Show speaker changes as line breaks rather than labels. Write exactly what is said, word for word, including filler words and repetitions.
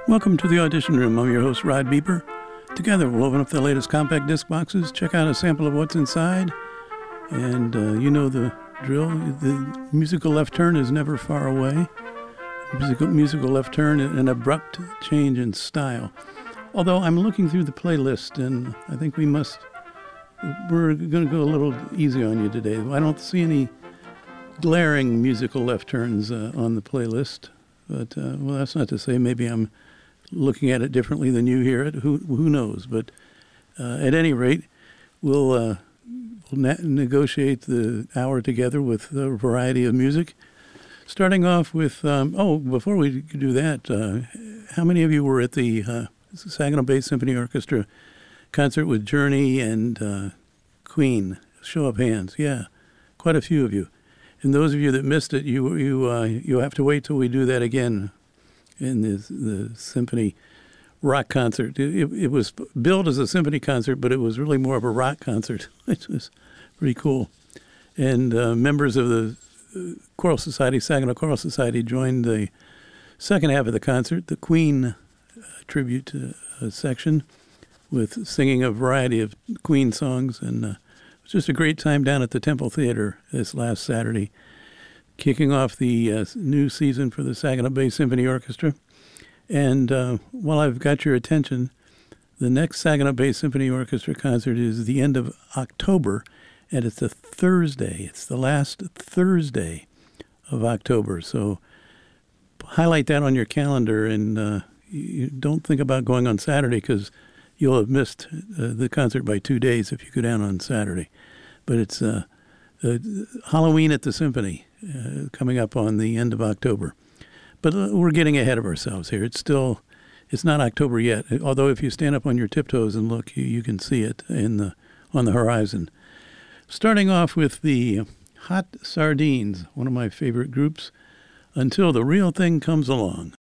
Welcome to the Audition Room. I'm your host, Rod Beeper. Together, we'll open up the latest compact disc boxes, check out a sample of what's inside, and uh, you know the drill. The musical left turn is never far away. Musical, musical left turn, an abrupt change in style. Although I'm looking through the playlist, and I think we must, we're going to go a little easy on you today. I don't see any glaring musical left turns uh, on the playlist. But, uh, well, that's not to say maybe I'm looking at it differently than you hear it. Who who knows? But uh, at any rate, we'll, uh, we'll na- negotiate the hour together with a variety of music. Starting off with, um, oh, before we do that, uh, how many of you were at the uh, Saginaw Bay Symphony Orchestra concert with Journey and uh, Queen? Show of hands. Yeah, quite a few of you. And those of you that missed it, you you uh, you have to wait till we do that again in the, the symphony rock concert. It, it was billed as a symphony concert, but it was really more of a rock concert, which was pretty cool. And uh, members of the Choral Society, Saginaw Choral Society, joined the second half of the concert, the Queen uh, tribute uh, section, with singing a variety of Queen songs. And uh, it was just a great time down at the Temple Theater this last Saturday, kicking off the uh, new season for the Saginaw Bay Symphony Orchestra. And uh, while I've got your attention, the next Saginaw Bay Symphony Orchestra concert is the end of October, and it's a Thursday. It's the last Thursday of October. So highlight that on your calendar, and uh, you don't think about going on Saturday because you'll have missed uh, the concert by two days if you go down on Saturday. But it's uh, uh, Halloween at the Symphony uh, coming up on the end of October. But uh, we're getting ahead of ourselves here. It's still, it's not October yet. Although if you stand up on your tiptoes and look, you, you can see it in the on the horizon. Starting off with the Hot Sardines, one of my favorite groups, Until the Real Thing Comes Along.